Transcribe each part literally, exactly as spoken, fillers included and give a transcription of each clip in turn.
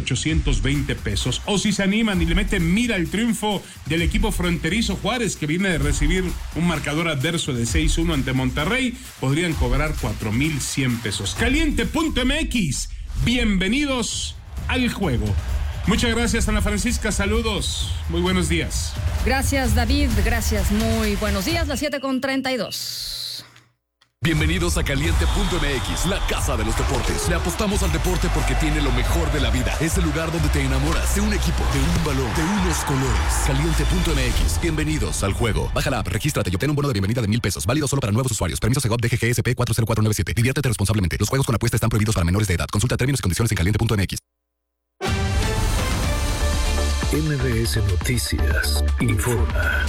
ochocientos veinte pesos. O si se animan y le meten mira al triunfo del equipo fronterizo Juárez, que viene de recibir un marcador adverso de seis uno ante Monterrey, podrían cobrar cuatro mil cien pesos. Caliente punto m x, bienvenidos al juego. Muchas gracias, Ana Francisca, saludos, muy buenos días. Gracias, David, gracias, muy buenos días, las siete con treinta y dos. Bienvenidos a Caliente punto m x, la casa de los deportes. Le apostamos al deporte porque tiene lo mejor de la vida. Es el lugar donde te enamoras de un equipo, de un balón, de unos colores. Caliente punto m x, bienvenidos al juego. Baja la app, regístrate y obtén un bono de bienvenida de mil pesos. Válido solo para nuevos usuarios. Permiso Segov D G G S P cuatro cero cuatro nueve siete. Diviértete responsablemente. Los juegos con apuesta están prohibidos para menores de edad. Consulta términos y condiciones en caliente punto m x. M B S Noticias informa.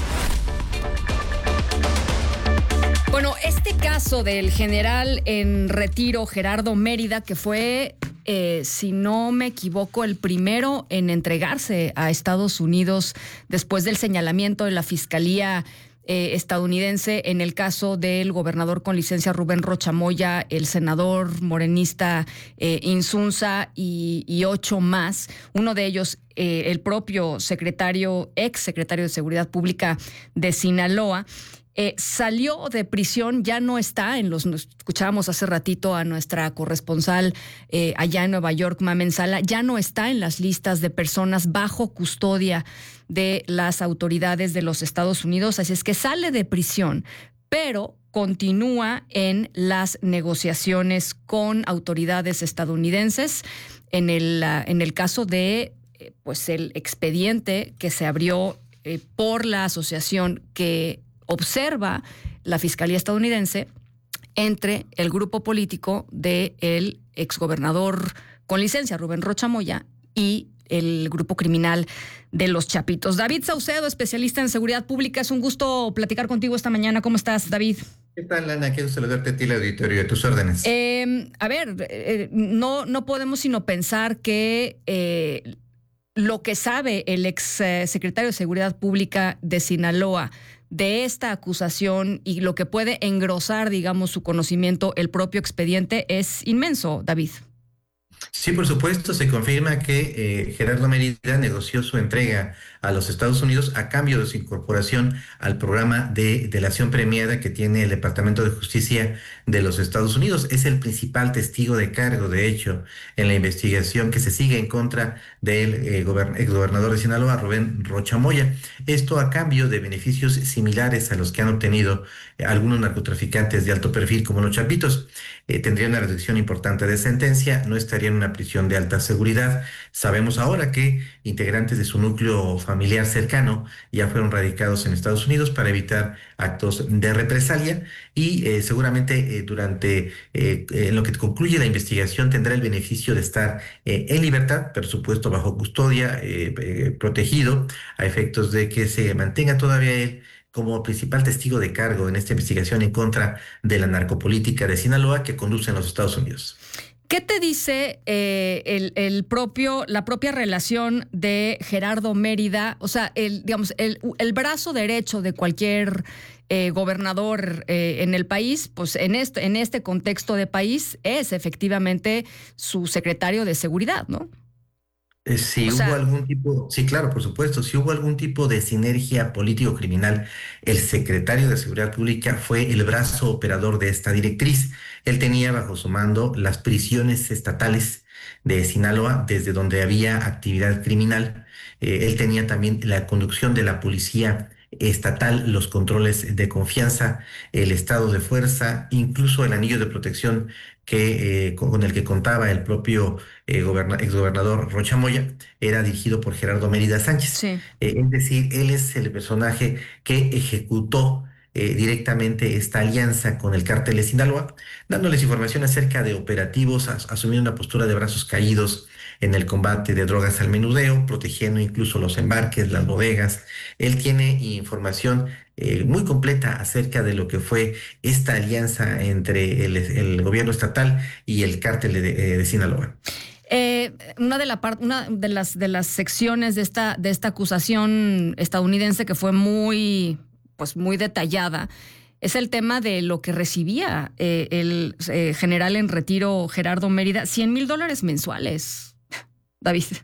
Bueno, este caso del general en retiro Gerardo Mérida, que fue, eh, si no me equivoco, el primero en entregarse a Estados Unidos después del señalamiento de la Fiscalía eh, estadounidense en el caso del gobernador con licencia Rubén Rocha Moya, el senador morenista eh, Insunza y, y ocho más. Uno de ellos, eh, el propio secretario, ex secretario de Seguridad Pública de Sinaloa. Eh, salió de prisión, ya no está en los, nos escuchábamos hace ratito a nuestra corresponsal eh, allá en Nueva York, Mamen Sala, ya no está en las listas de personas bajo custodia de las autoridades de los Estados Unidos, así es que sale de prisión, pero continúa en las negociaciones con autoridades estadounidenses en el, uh, en el caso de eh, pues el expediente que se abrió eh, por la asociación que observa la Fiscalía estadounidense entre el grupo político del exgobernador con licencia, Rubén Rocha Moya, y el grupo criminal de los Chapitos. David Saucedo, especialista en seguridad pública, es un gusto platicar contigo esta mañana. ¿Cómo estás, David? ¿Qué tal, Ana? Quiero saludarte a ti, el auditorio, a tus órdenes. Eh, a ver, eh, no, no podemos sino pensar que eh, lo que sabe el ex eh, secretario de Seguridad Pública de Sinaloa de esta acusación y lo que puede engrosar, digamos, su conocimiento, el propio expediente, es inmenso, David. Sí, por supuesto, se confirma que eh, Gerardo Mérida negoció su entrega a los Estados Unidos a cambio de su incorporación al programa de delación premiada que tiene el Departamento de Justicia de los Estados Unidos. Es el principal testigo de cargo, de hecho, en la investigación que se sigue en contra del eh, gober- exgobernador de Sinaloa, Rubén Rocha Moya. Esto a cambio de beneficios similares a los que han obtenido eh, algunos narcotraficantes de alto perfil como los Chapitos. Eh, tendría una reducción importante de sentencia, no estaría en una prisión de alta seguridad. Sabemos ahora que integrantes de su núcleo familiar cercano ya fueron radicados en Estados Unidos para evitar actos de represalia y eh, seguramente eh, durante eh, en lo que concluye la investigación tendrá el beneficio de estar eh, en libertad, por supuesto bajo custodia, eh, eh, protegido a efectos de que se mantenga todavía él como principal testigo de cargo en esta investigación en contra de la narcopolítica de Sinaloa que conduce en los Estados Unidos. ¿Qué te dice eh, el, el propio, la propia relación de Gerardo Mérida? O sea, el, digamos, el, el brazo derecho de cualquier eh, gobernador eh, en el país, pues en este, en este contexto de país es efectivamente su secretario de seguridad, ¿no? Eh, Si O hubo sea, algún tipo, sí, claro, por supuesto, si hubo algún tipo de sinergia político-criminal, el secretario de Seguridad Pública fue el brazo operador de esta directriz. Él tenía bajo su mando las prisiones estatales de Sinaloa, desde donde había actividad criminal. Eh, él tenía también la conducción de la policía estatal, los controles de confianza, el estado de fuerza, incluso el anillo de protección que eh, con el que contaba el propio eh, goberna- exgobernador Rocha Moya, era dirigido por Gerardo Mérida Sánchez. sí. Eh, es decir, él es el personaje que ejecutó eh, directamente esta alianza con el cártel de Sinaloa, dándoles información acerca de operativos, as- asumiendo una postura de brazos caídos en el combate de drogas al menudeo, protegiendo incluso los embarques, las bodegas. Él tiene información eh, muy completa acerca de lo que fue esta alianza entre el, el gobierno estatal y el cártel de, de, de Sinaloa. Eh, una de la part, una de las de las secciones de esta de esta acusación estadounidense que fue muy pues muy detallada es el tema de lo que recibía eh, el eh, general en retiro Gerardo Mérida, cien mil dólares mensuales, David.